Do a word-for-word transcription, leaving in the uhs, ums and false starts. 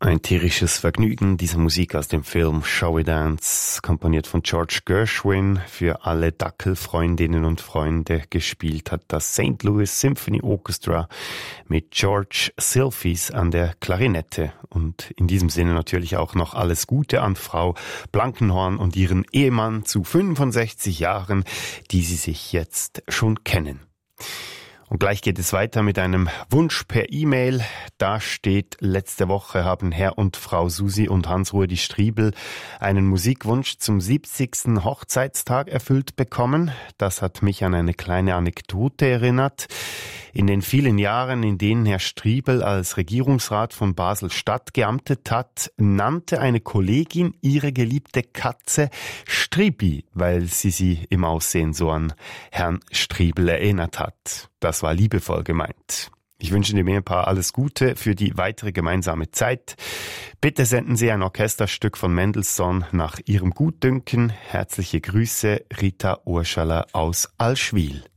Ein tierisches Vergnügen, diese Musik aus dem Film Shall We Dance, komponiert von George Gershwin, für alle Dackelfreundinnen und Freunde. Gespielt hat das Saint Louis Symphony Orchestra mit George Silphys an der Klarinette. Und in diesem Sinne natürlich auch noch alles Gute an Frau Blankenhorn und ihren Ehemann zu fünfundsechzig Jahren, die sie sich jetzt schon kennen. Und gleich geht es weiter mit einem Wunsch per E-Mail. Da steht, letzte Woche haben Herr und Frau Susi und Hans-Rudi Striebel einen Musikwunsch zum siebzigsten Hochzeitstag erfüllt bekommen. Das hat mich an eine kleine Anekdote erinnert. In den vielen Jahren, in denen Herr Striebel als Regierungsrat von Basel-Stadt geamtet hat, nannte eine Kollegin ihre geliebte Katze Stribi, weil sie sie im Aussehen so an Herrn Striebel erinnert hat. Das war liebevoll gemeint. Ich wünsche dem Ehepaar alles Gute für die weitere gemeinsame Zeit. Bitte senden Sie ein Orchesterstück von Mendelssohn nach Ihrem Gutdünken. Herzliche Grüße, Rita Urschaler aus Allschwil.